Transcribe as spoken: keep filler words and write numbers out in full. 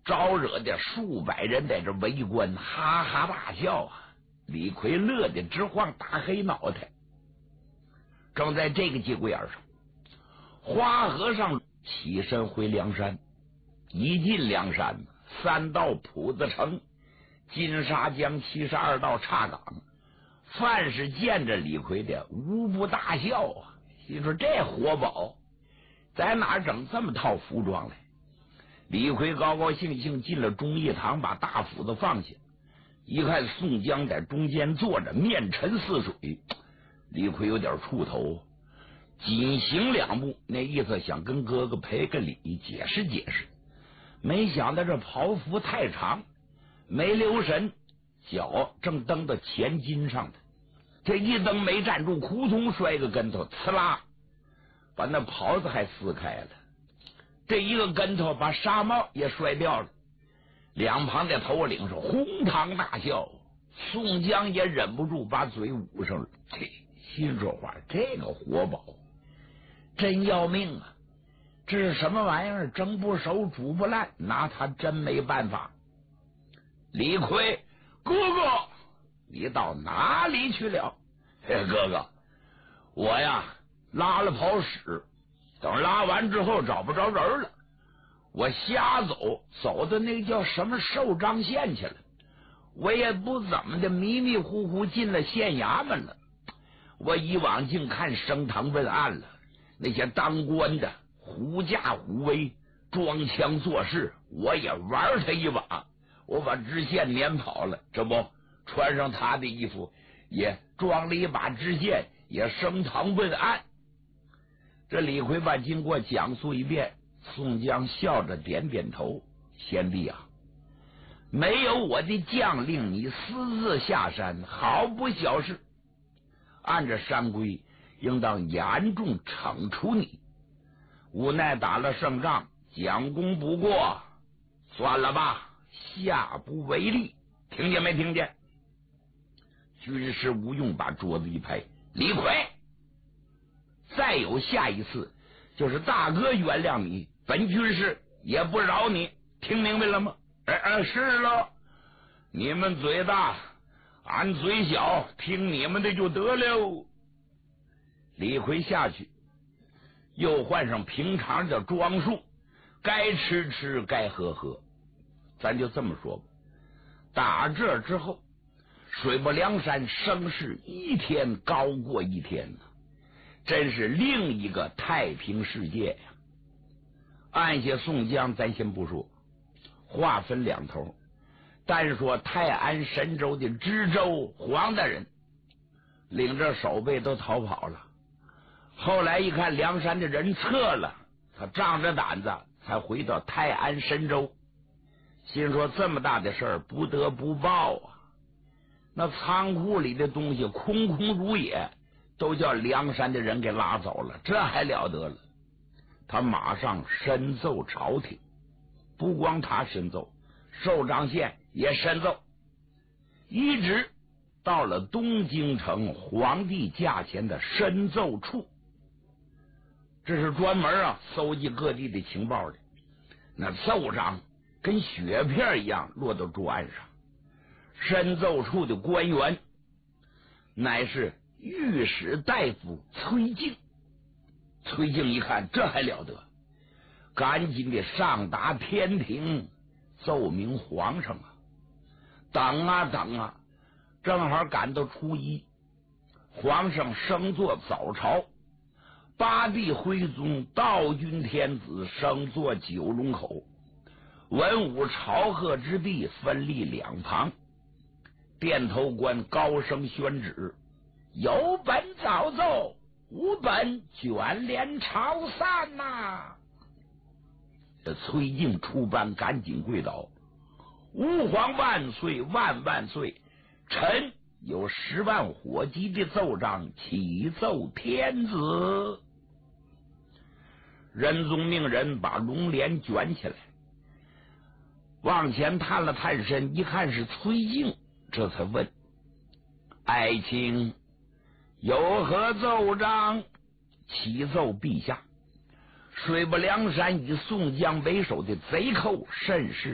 招惹的数百人在这围观，哈哈大笑啊！李逵乐得直晃大黑脑袋。正在这个节骨眼上，花和尚起身回梁山，一进梁山，三道铺子城、金沙江七十二道岔岗，凡是见着李逵的，无不大笑啊！心说这活宝在哪整这么套服装来？李逵高高兴兴进了忠义堂，把大斧子放下，一看宋江在中间坐着，面沉似水。李逵有点触头，紧行两步，那意思想跟哥哥赔个礼，解释解释。没想到这袍服太长，没留神，脚正蹬到前襟上的，这一蹬没站住，扑通摔个跟头，呲啦，把那袍子还撕开了。这一个跟头把纱帽也摔掉了，两旁的头领是哄堂大笑，宋江也忍不住把嘴捂上了。嘿，心说话，这个活宝真要命啊！这是什么玩意儿？蒸不熟，煮不烂，拿他真没办法。李逵，哥哥，你到哪里去了？嘿，哥哥，我呀拉了泡屎，等拉完之后找不着人了，我瞎走，走的那叫什么寿张县去了。我也不怎么的，迷迷糊糊进了县衙门了。我以往净看升堂问案了，那些当官的狐假虎威，装腔作势，我也玩他一把。我把知县撵跑了，这不穿上他的衣服，也装了一把知县，也升堂问案。这李逵把经过讲述一遍，宋江笑着点点头：“贤弟啊，没有我的将令，你私自下山，毫不小事。按着山规，应当严重惩处你。无奈打了胜仗，将功补过，算了吧，下不为例。听见没听见？”军师吴用把桌子一拍：“李逵，再有下一次，就是大哥原谅你，本军师也不饶你，听明白了吗？”“哎哎，是了，你们嘴大，俺嘴小，听你们的就得了。”李逵下去，又换上平常的装束，该吃吃，该喝喝。咱就这么说吧，打这之后，水泊梁山声势一天高过一天呢，真是另一个太平世界呀！按下宋江咱先不说，话分两头，单说泰安神州的知州黄大人领着守备都逃跑了。后来一看梁山的人撤了，他仗着胆子才回到泰安神州，心说这么大的事儿不得不报啊！那仓库里的东西空空如也，都叫梁山的人给拉走了，这还了得了？他马上申奏朝廷，不光他申奏，寿张县也申奏，一直到了东京城皇帝驾前的申奏处，这是专门啊搜集各地的情报的。那奏章跟雪片一样落到桌案上。申奏处的官员乃是御史大夫崔敬。崔敬一看，这还了得，赶紧的上达天庭，奏明皇上啊！等啊等啊，正好赶到初一，皇上升坐早朝，八帝徽宗道君天子升坐九龙口，文武朝贺之地分立两旁。殿头官高声宣旨：有本早奏，无本卷帘朝散呐、啊！这崔敬出班，赶紧跪倒：吾皇万岁万万岁！臣有十万火急的奏章，启奏天子。仁宗命人把龙帘卷起来，往前探了探身，一看是崔敬，这才问：爱卿有何奏章？启奏陛下，水泊梁山以宋江为首的贼寇甚是